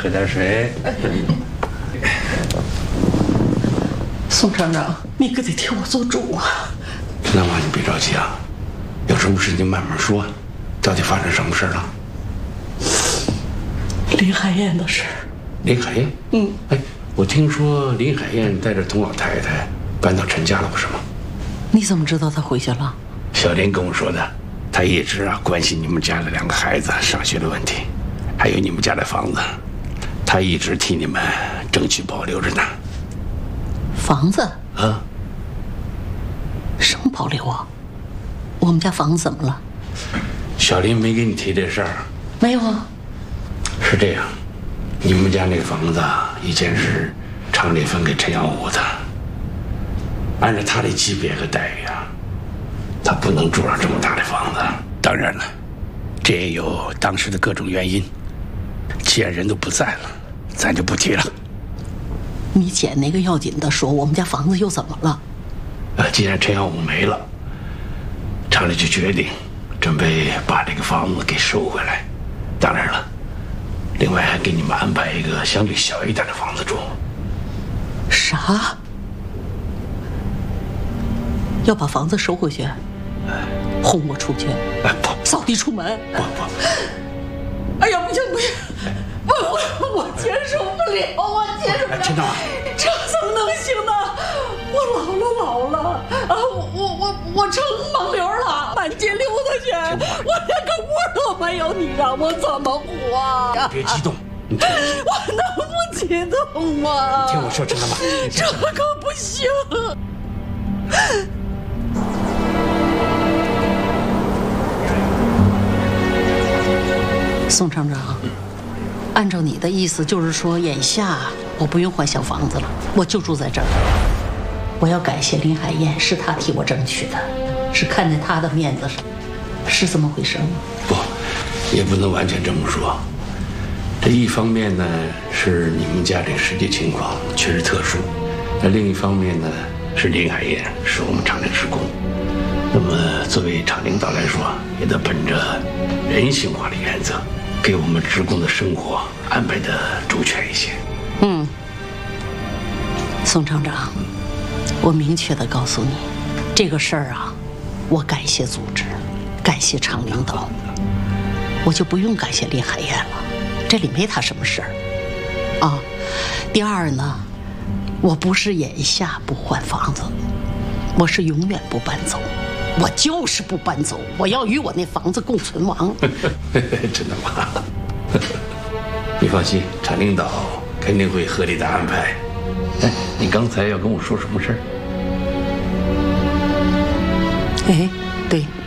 喝点水。 宋厂长，你可得替我做主啊！ 陈大妈，你别着急啊，有什么事情慢慢说。到底发生什么事了？ 林海燕的事。 林海燕？哎，我听说林海燕带着童老太太搬到陈家了，不是吗？ 你怎么知道她回去了？ 小林跟我说的，他一直关心你们家的2个孩子上学的问题，还有你们家的房子，他一直替你们争取保留着呢。 房子？ 啊？ 什么保留啊？我们家房子怎么了？ 小林没给你提这事儿？ 没有啊。 是这样，你们家那个房子以前是厂里分给陈耀武的，按照他的级别和待遇他不能住上这么大的房子。当然了，这也有当时的各种原因。既然人都不在了，咱就不提了。 你捡那个要紧的说，我们家房子又怎么了？ 既然陈耀武没了，厂里就决定准备把这个房子给收回来。当然了，另外还给你们安排一个相对小一点的房子住。 啥？要把房子收回去？轰我出去？ 不， 扫地出门？ 不。 哎呀，不行，我接受不了，我接受不了。 陈大妈， 这怎么能行呢？我老了啊！我成盲流了，满街溜达去，我连个窝都没有，你让我怎么活呀？ 别激动，你听我能不激动吗？ 听我说，陈大妈， 这可不行。宋厂长，按照你的意思，就是说眼下我不用换小房子了，我就住在这儿。我要感谢林海燕，是她替我争取的，是看在她的面子上，是这么回事吗？ 不，也不能完全这么说。这一方面呢，是你们家这个实际情况确实特殊；那另一方面呢，是林海燕是我们厂的职工。那么作为厂领导来说，也得本着人性化的原则，给我们职工的生活安排的周全一些。 宋厂长，我明确地告诉你，这个事儿我感谢组织，感谢厂领导，我就不用感谢林海燕了，这里没他什么事儿。第二呢，我不是眼下不换房子，我是永远不搬走。我就是不搬走，我要与我那房子共存亡。 真的吗？你放心，厂领导肯定会合理的安排。哎，你刚才要跟我说什么事儿？ 哎，对。